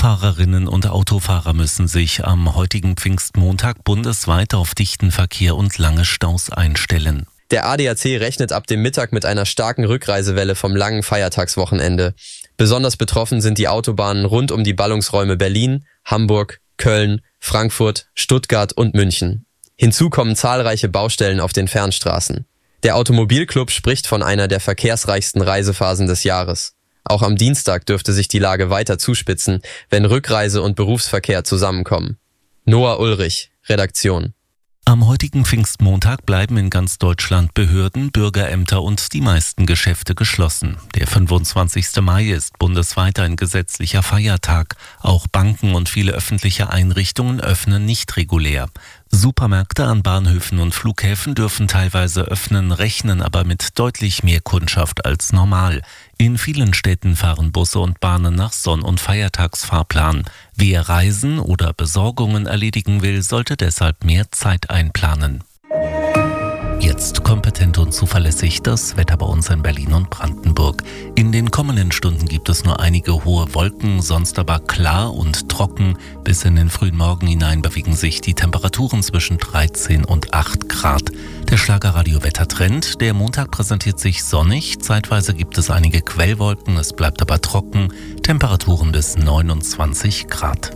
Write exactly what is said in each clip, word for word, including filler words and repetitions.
Autofahrerinnen und Autofahrer müssen sich am heutigen Pfingstmontag bundesweit auf dichten Verkehr und lange Staus einstellen. Der A D A C rechnet ab dem Mittag mit einer starken Rückreisewelle vom langen Feiertagswochenende. Besonders betroffen sind die Autobahnen rund um die Ballungsräume Berlin, Hamburg, Köln, Frankfurt, Stuttgart und München. Hinzu kommen zahlreiche Baustellen auf den Fernstraßen. Der Automobilclub spricht von einer der verkehrsreichsten Reisephasen des Jahres. Auch am Dienstag dürfte sich die Lage weiter zuspitzen, wenn Rückreise und Berufsverkehr zusammenkommen. Noah Ulrich, Redaktion. Am heutigen Pfingstmontag bleiben in ganz Deutschland Behörden, Bürgerämter und die meisten Geschäfte geschlossen. Der fünfundzwanzigste Mai ist bundesweit ein gesetzlicher Feiertag. Auch Banken und viele öffentliche Einrichtungen öffnen nicht regulär. Supermärkte an Bahnhöfen und Flughäfen dürfen teilweise öffnen, rechnen aber mit deutlich mehr Kundschaft als normal. In vielen Städten fahren Busse und Bahnen nach Sonn- und Feiertagsfahrplan. Wer Reisen oder Besorgungen erledigen will, sollte deshalb mehr Zeit einplanen. Jetzt kompetent und zuverlässig das Wetter bei uns in Berlin und Brandenburg. In den kommenden Stunden gibt es nur einige hohe Wolken, sonst aber klar und trocken. Bis in den frühen Morgen hinein bewegen sich die Temperaturen zwischen dreizehn und acht Grad. Der Schlagerradio-Wettertrend. Der Montag präsentiert sich sonnig. Zeitweise gibt es einige Quellwolken, es bleibt aber trocken. Temperaturen bis neunundzwanzig Grad.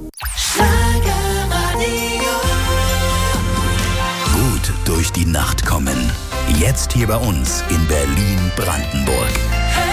Gut durch die Nacht kommen. Jetzt hier bei uns in Berlin-Brandenburg.